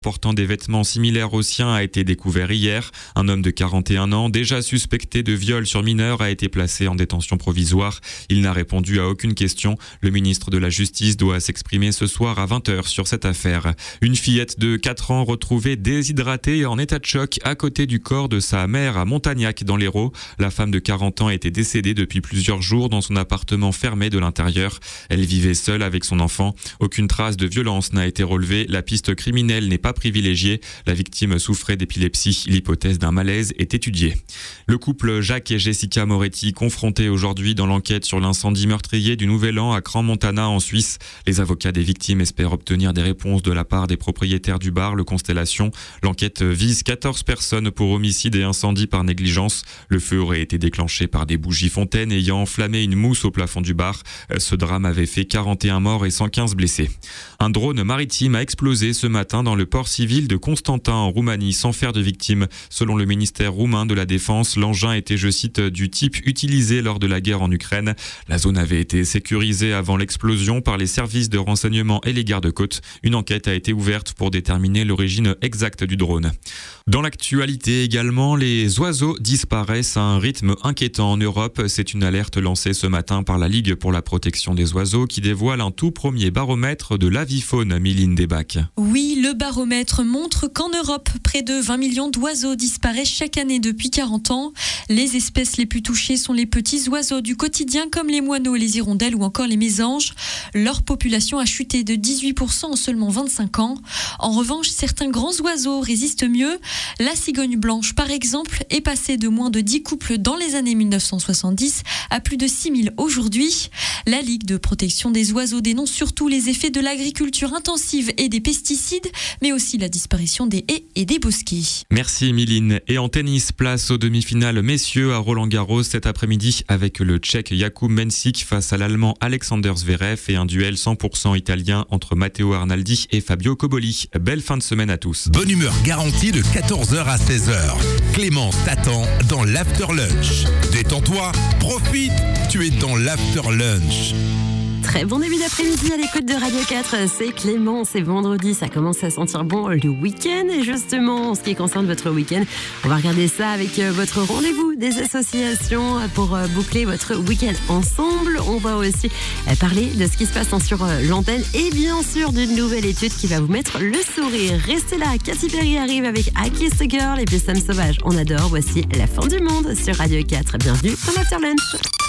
portant des vêtements similaires aux siens a été découvert hier. Un homme de 41 ans, déjà suspecté de viol sur mineur, a été placé en détention provisoire. Il n'a répondu à aucune question. Le ministre de la Justice doit s'exprimer ce soir à 20h sur cette affaire. Une fillette de 4 ans retrouvée déshydratée et en état de choc à côté du corps de sa mère à Montagnac dans l'Hérault. La femme de 40 ans était décédée depuis plusieurs jours dans son appartement fermé de l'intérieur. Elle vivait seule avec son enfant. Aucune trace de violence n'a été relevée. La piste criminelle n'est pas privilégiée. La victime souffrait d'épilepsie. L'hypothèse d'un malaise est étudiée. Le couple Jacques et Jessica Moretti, confrontés aujourd'hui dans l'enquête sur l'incendie meurtrier du Nouvel An à Crans-Montana en Suisse. Les avocats des victimes espèrent obtenir des réponses de la part des propriétaires du bar Le Constellation. L'enquête vise 14 personnes pour homicide et incendie par négligence. Le feu aurait été déclenché par des bougies fontaines ayant enflammé une mousse au plafond du bar. Ce drame avait fait 41 morts et 115 blessés. Un drone maritime a explosé ce matin dans le port civil de Constantin en Roumanie sans faire de victimes. Selon le ministère roumain de la Défense, l'engin était, je cite, du type utilisé lors de la guerre en Ukraine. La zone avait été sécurisée avant l'explosion par les services de renseignement et les gardes-côtes. Une enquête a été ouverte pour déterminer l'origine exacte du drone. Dans l'actualité également, les oiseaux disparaissent à un rythme inquiétant en Europe. C'est une alerte lancée ce matin par la Ligue pour la protection des oiseaux qui dévoile un tout premier baromètre de l'avifaune, Méline Desbacs. Oui, le baromètre montre qu'en Europe, près de 20 millions d'oiseaux disparaissent chaque année depuis 40 ans. Les espèces les plus touchées sont les petits oiseaux du quotidien comme les moineaux, les hirondelles ou encore les mésanges. Leur population a chuté de 18% en seulement 25 ans. En revanche, certains grands oiseaux résistent mieux. La cigogne blanche, par exemple, est passée de moins de 10 couples dans les années 1970 à plus de 6000 aujourd'hui. La Ligue de protection des oiseaux dénonce surtout les effets de l'agriculture intensive et des pesticides, mais aussi la disparition des haies et des bosquets. Merci Méline. Et en tennis, place aux demi-finales messieurs à Roland-Garros cet après-midi avec le Tchèque Jakub Mensik face à l'Allemand Alexander Zverev et un duel 100% italien entre Matteo Arnaldi et Fabio Cobolli. Belle fin de semaine à tous. Bonne humeur garantie de 14h à 16h. Clémence t'attend dans l'After Lunch. Détends-toi, profite, tu es dans l'After Lunch. Très bon début d'après-midi à l'écoute de Radio 4, c'est Clément, c'est vendredi, ça commence à sentir bon le week-end et justement en ce qui concerne votre week-end, on va regarder ça avec votre rendez-vous des associations pour boucler votre week-end ensemble. On va aussi parler de ce qui se passe sur l'antenne et bien sûr d'une nouvelle étude qui va vous mettre le sourire. Restez là, Katy Perry arrive avec I Kiss the Girl et puis Sam Sauvage, on adore, voici la fin du monde sur Radio 4, bienvenue dans l'After Lunch.